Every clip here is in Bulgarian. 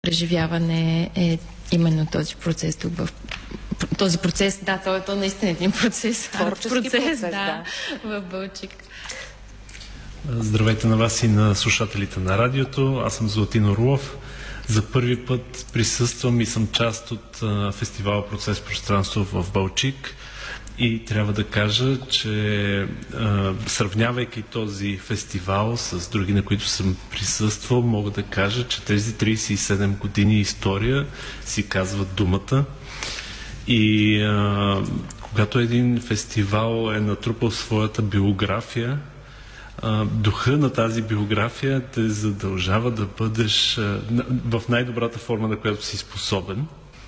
преживяване е именно този процес тук в този процес, да, то наистина е един процес. Творчески процес, да, в Бълчик. Здравейте на вас и на слушателите на радиото. Аз съм Златин Орлов. За първи път присъствам и съм част от фестивала Процес пространство в Бълчик. И трябва да кажа, че сравнявайки този фестивал с други, на които съм присъствал, мога да кажа, че тези 37 години история си казват думата. И когато един фестивал е натрупал своята биография, духа на тази биография те задължава да бъдеш в най-добрата форма, на която си способен.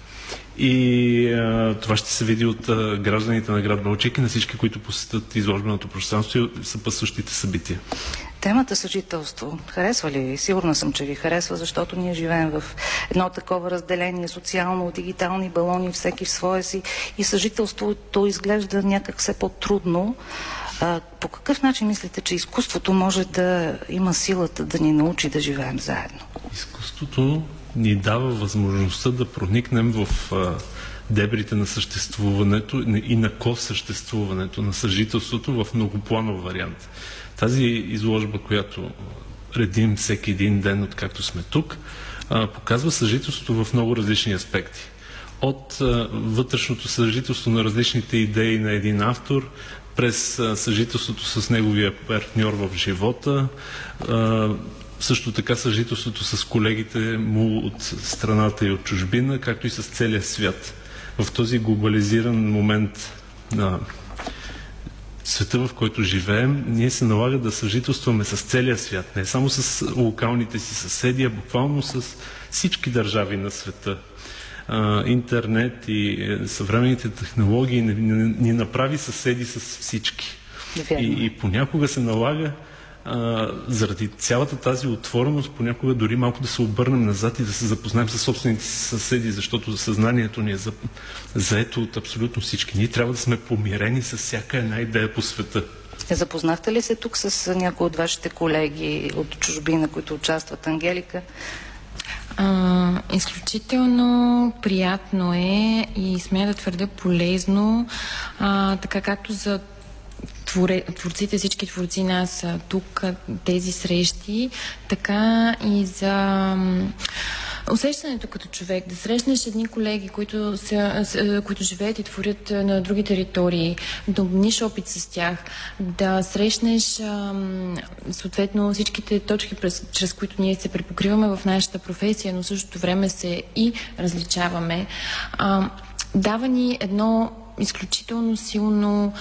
И това ще се види от гражданите на град Бълчик и на всички, които посетят изложбеното пространство и съпътстващите събития. Темата съжителство харесва ли ви? Сигурна съм, че ви харесва, защото ние живеем в едно такова разделение социално, дигитални балони, всеки в своя си, и съжителството изглежда някак все по-трудно. По какъв начин мислите, че изкуството може да има силата да ни научи да живеем заедно? Изкуството ни дава възможността да проникнем в дебрите на съществуването и на ко-съществуването, на съжителството в многопланов вариант. Тази изложба, която редим всеки един ден, откакто сме тук, показва съжителството в много различни аспекти. От вътрешното съжителство на различните идеи на един автор, през съжителството с неговия партньор в живота, също така съжителството с колегите му от страната и от чужбина, както и с целия свят. В този глобализиран момент на света, в който живеем, ние се налага да съжителстваме с целия свят, не само с локалните си съседи, а буквално с всички държави на света. Интернет и съвременните технологии ни направи съседи с всички. И понякога се налага заради цялата тази отвореност, понякога дори малко да се обърнем назад и да се запознаем с собствените си съседи, защото съзнанието ни е заето от абсолютно всички. Ние трябва да сме помирени с всяка една идея по света. Запознахте ли се тук с някои от вашите колеги от чужбина, които участват? Ангелика? Изключително приятно е и смея да твърдя полезно, така както за творците, всички творци нас тук, тези срещи, така и за усещането като човек, да срещнеш едни колеги, които живеят и творят на други територии, да обмениш опит с тях, да срещнеш съответно всичките точки, чрез които ние се препокриваме в нашата професия, но в същото време се и различаваме. Дава ни едно изключително силно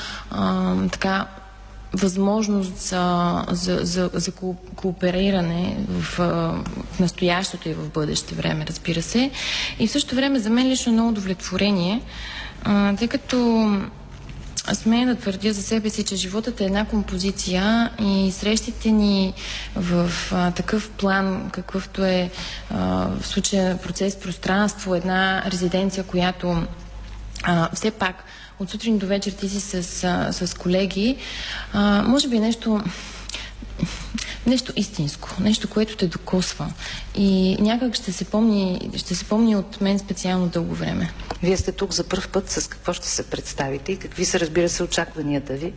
възможност за коопериране в настоящото и в бъдеще време, разбира се. И в същото време за мен лично много удовлетворение, тъй като смея да твърдя за себе си, че животът е една композиция и срещите ни в такъв план, какъвто е в случая процес пространство, една резиденция, която все пак от сутрин до вечер ти си с колеги, може би нещо истинско, нещо, което те докосва. И някак ще се помни от мен специално дълго време. Вие сте тук за пръв път. С какво ще се представите и какви са, разбира се, очакванията ви?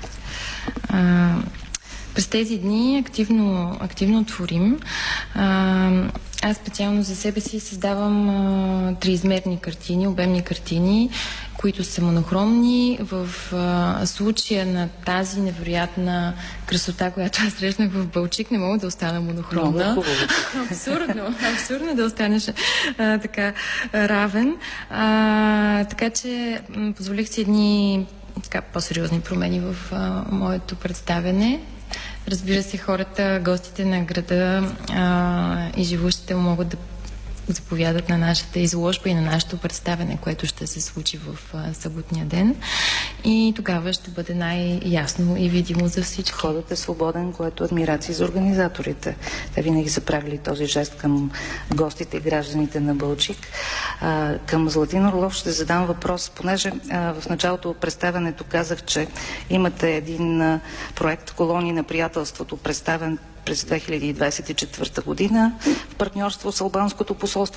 През тези дни активно творим. Аз специално за себе си създавам триизмерни картини, обемни картини, които са монохромни. В случая на тази невероятна красота, която аз срещнах в Бълчик, не мога да остана монохромна. Абсурдно да останеш така равен. Така че позволих си едни по-сериозни промени в моето представяне. Разбира се, хората, гостите на града и живущите могат да заповядат на нашата изложба и на нашето представяне, което ще се случи в съботния ден. И тогава ще бъде най-ясно и видимо за всички. Ходът е свободен, което е адмирация за организаторите. Те винаги са правили този жест към гостите и гражданите на Бълчик. Към Златин Орлов ще задам въпрос, понеже в началото представянето казах, че имате един проект "Колонии на приятелството", представен през 2024 година в партньорство с Албанското посолство